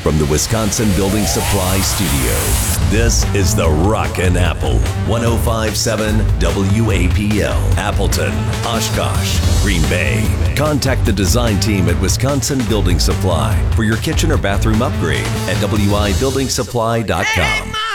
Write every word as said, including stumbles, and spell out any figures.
from the Wisconsin Building Supply Studio, this is the Rockin' Apple, one oh five point seven W A P L, Appleton, Oshkosh, Green Bay. Contact the design team at Wisconsin Building Supply for your kitchen or bathroom upgrade at W I building supply dot com.